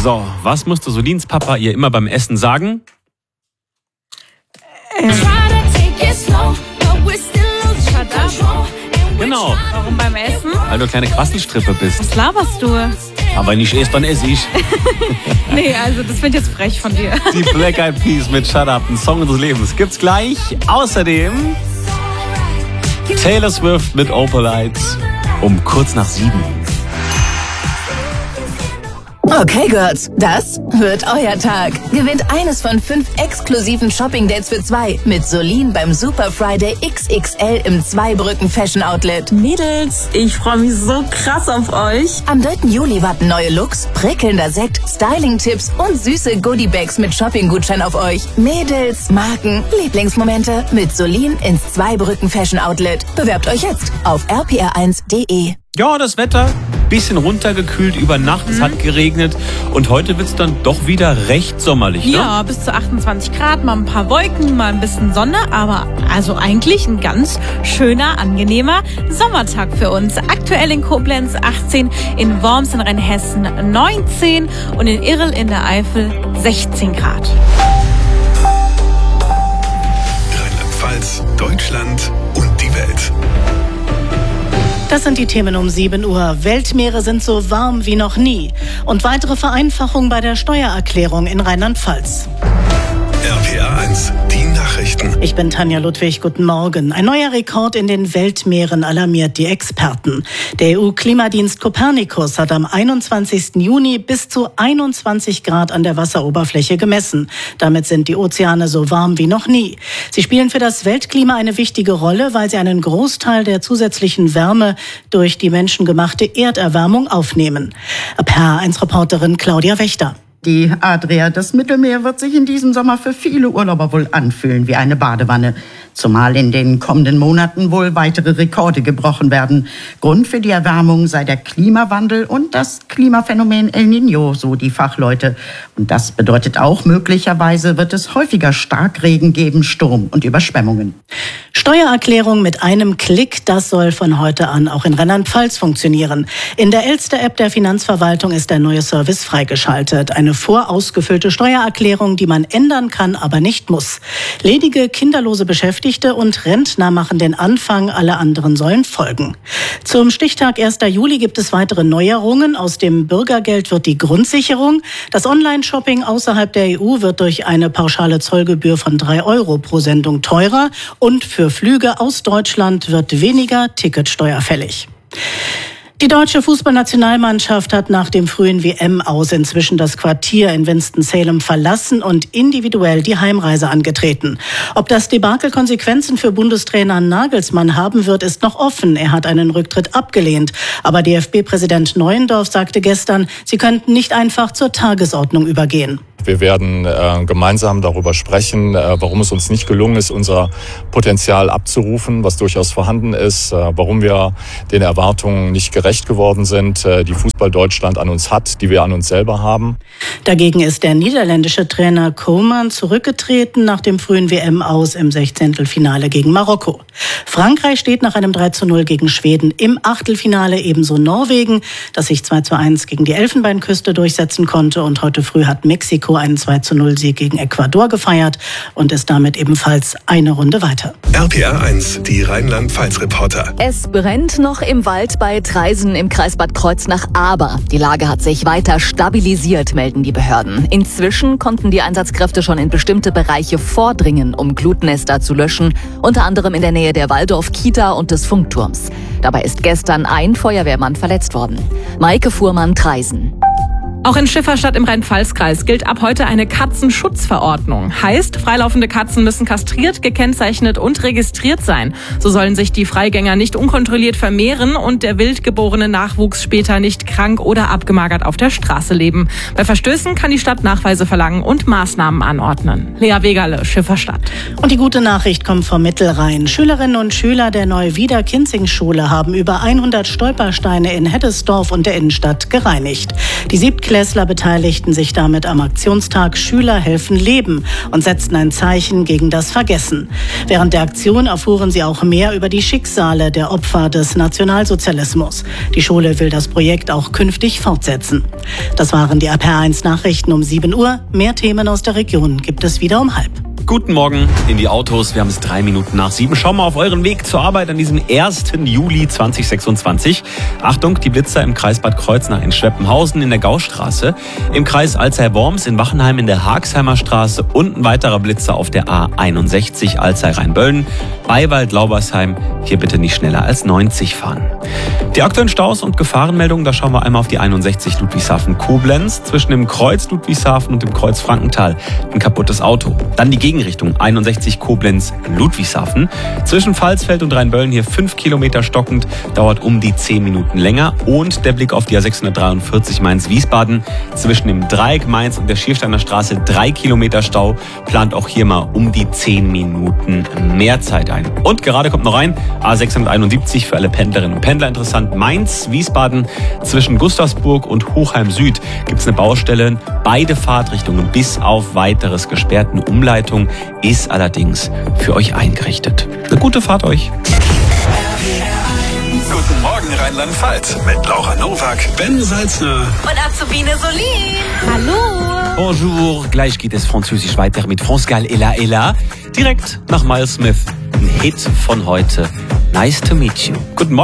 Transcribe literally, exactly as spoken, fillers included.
So, was musste Solins Papa ihr immer beim Essen sagen? Ähm. Genau. Warum beim Essen? Weil du eine kleine Quasselstrippe bist. Was laberst du? Aber wenn ich esse, dann esse ich. Nee, also das finde ich jetzt frech von dir. Die Black Eyed Peas mit Shut Up, ein Song des Lebens, gibt's gleich. Außerdem Taylor Swift mit Opalites um kurz nach sieben. Okay, Girls, das wird euer Tag. Gewinnt eines von fünf exklusiven Shopping-Dates für zwei mit Solin beim Super Friday X X L im Zweibrücken Fashion Outlet. Mädels, ich freue mich so krass auf euch. Am dritten Juli warten neue Looks, prickelnder Sekt, Styling-Tipps und süße Goodie-Bags mit Shopping-Gutschein auf euch. Mädels, Marken, Lieblingsmomente mit Solin ins Zweibrücken Fashion Outlet. Bewerbt euch jetzt auf r p r eins punkt de. Ja, das Wetter bisschen runtergekühlt über Nacht, es hat geregnet und heute wird es dann doch wieder recht sommerlich, ne? Ja, bis zu achtundzwanzig Grad, mal ein paar Wolken, mal ein bisschen Sonne, aber also eigentlich ein ganz schöner, angenehmer Sommertag für uns. Aktuell in Koblenz achtzehn, in Worms in Rheinhessen neunzehn und in Irl in der Eifel sechzehn Grad. Rheinland-Pfalz, Deutschland und die Welt. Das sind die Themen um sieben Uhr. Weltmeere sind so warm wie noch nie. Und weitere Vereinfachung bei der Steuererklärung in Rheinland-Pfalz. R P R eins, die Nachrichten. Ich bin Tanja Ludwig, guten Morgen. Ein neuer Rekord in den Weltmeeren alarmiert die Experten. Der E U-Klimadienst Copernicus hat am einundzwanzigsten Juni bis zu einundzwanzig Grad an der Wasseroberfläche gemessen. Damit sind die Ozeane so warm wie noch nie. Sie spielen für das Weltklima eine wichtige Rolle, weil sie einen Großteil der zusätzlichen Wärme durch die menschengemachte Erderwärmung aufnehmen. R P R eins Reporterin Claudia Wächter. Die Adria, das Mittelmeer, wird sich in diesem Sommer für viele Urlauber wohl anfühlen wie eine Badewanne. Zumal in den kommenden Monaten wohl weitere Rekorde gebrochen werden. Grund für die Erwärmung sei der Klimawandel und das Klimaphänomen El Niño, so die Fachleute. Und das bedeutet auch, möglicherweise wird es häufiger Starkregen geben, Sturm und Überschwemmungen. Steuererklärung mit einem Klick, das soll von heute an auch in Rheinland-Pfalz funktionieren. In der Elster-App der Finanzverwaltung ist der neue Service freigeschaltet. Eine vorausgefüllte Steuererklärung, die man ändern kann, aber nicht muss. Ledige, kinderlose Beschäftigte und Rentner machen den Anfang, alle anderen sollen folgen. Zum Stichtag ersten Juli gibt es weitere Neuerungen. Aus dem Bürgergeld wird die Grundsicherung. Das Online-Shopping außerhalb der E U wird durch eine pauschale Zollgebühr von drei Euro pro Sendung teurer. Und für Flüge aus Deutschland wird weniger Ticketsteuer fällig. Die deutsche Fußballnationalmannschaft hat nach dem frühen W M-Aus inzwischen das Quartier in Winston-Salem verlassen und individuell die Heimreise angetreten. Ob das Debakel Konsequenzen für Bundestrainer Nagelsmann haben wird, ist noch offen. Er hat einen Rücktritt abgelehnt. Aber D F B-Präsident Neuendorf sagte gestern, sie könnten nicht einfach zur Tagesordnung übergehen. Wir werden äh, gemeinsam darüber sprechen, äh, warum es uns nicht gelungen ist, unser Potenzial abzurufen, was durchaus vorhanden ist, äh, warum wir den Erwartungen nicht gerecht geworden sind, äh, die Fußball Deutschland an uns hat, die wir an uns selber haben. Dagegen ist der niederländische Trainer Koeman zurückgetreten nach dem frühen W M-Aus im Sechzehntelfinale gegen Marokko. Frankreich steht nach einem drei zu null gegen Schweden im Achtelfinale, ebenso Norwegen, das sich zwei zu eins gegen die Elfenbeinküste durchsetzen konnte. Und heute früh hat Mexiko einen zwei zu null Sieg gegen Ecuador gefeiert und ist damit ebenfalls eine Runde weiter. R P R eins, die Rheinland-Pfalz-Reporter. Es brennt noch im Wald bei Traisen im Kreis Bad Kreuznach, aber die Lage hat sich weiter stabilisiert, melden die Behörden. Inzwischen konnten die Einsatzkräfte schon in bestimmte Bereiche vordringen, um Glutnester zu löschen, unter anderem in der Nähe der Waldorf-Kita und des Funkturms. Dabei ist gestern ein Feuerwehrmann verletzt worden. Maike Fuhrmann, Traisen. Auch in Schifferstadt im Rhein-Pfalz-Kreis gilt ab heute eine Katzenschutzverordnung. Heißt, freilaufende Katzen müssen kastriert, gekennzeichnet und registriert sein. So sollen sich die Freigänger nicht unkontrolliert vermehren und der wild geborene Nachwuchs später nicht krank oder abgemagert auf der Straße leben. Bei Verstößen kann die Stadt Nachweise verlangen und Maßnahmen anordnen. Lea Wegerle, Schifferstadt. Und die gute Nachricht kommt vom Mittelrhein. Schülerinnen und Schüler der Neuwieder-Kinzig-Schule haben über hundert Stolpersteine in Heddesdorf und der Innenstadt gereinigt. Die Siebtklässler beteiligten sich damit am Aktionstag Schüler helfen Leben und setzten ein Zeichen gegen das Vergessen. Während der Aktion erfuhren sie auch mehr über die Schicksale der Opfer des Nationalsozialismus. Die Schule will das Projekt auch künftig fortsetzen. Das waren die R P R eins Nachrichten um sieben Uhr. Mehr Themen aus der Region gibt es wieder um halb. Guten Morgen in die Autos. Wir haben es drei Minuten nach sieben. Schauen wir auf euren Weg zur Arbeit an diesem ersten Juli zweitausendsechsundzwanzig. Achtung, die Blitzer im Kreis Bad Kreuznach in Schweppenhausen in der Gaustraße, im Kreis Alzey-Worms in Wachenheim in der Haagheimer Straße und ein weiterer Blitzer auf der A einundsechzig Alzey-Rheinböllen. Bei Wald-Laubersheim hier bitte nicht schneller als neunzig fahren. Die aktuellen Staus und Gefahrenmeldungen, da schauen wir einmal auf die einundsechzig Ludwigshafen-Koblenz. Zwischen dem Kreuz Ludwigshafen und dem Kreuz Frankenthal ein kaputtes Auto. Dann die Gegenrichtung einundsechzig Koblenz-Ludwigshafen. Zwischen Pfalzfeld und Rheinböllen hier fünf Kilometer stockend, dauert um die zehn Minuten länger. Und der Blick auf die A sechshundertdreiundvierzig Mainz-Wiesbaden. Zwischen dem Dreieck Mainz und der Schiersteiner Straße drei Kilometer Stau. Plant auch hier mal um die zehn Minuten mehr Zeit ein. Und gerade kommt noch rein, A sechshunderteinundsiebzig für alle Pendlerinnen und Pendler interessant. Mainz, Wiesbaden, zwischen Gustavsburg und Hochheim Süd gibt es eine Baustelle. Beide Fahrtrichtungen bis auf weiteres gesperrt. Eine Umleitung ist allerdings für euch eingerichtet. Eine gute Fahrt euch. Guten Morgen Rheinland-Pfalz mit Laura Nowak, Ben Salzner Und Azubine Solin. Hallo! Bonjour, gleich geht es französisch weiter mit France Gall Ella Ella. Direkt nach Miles Smith, ein Hit von heute. Nice to meet you. Guten Morgen.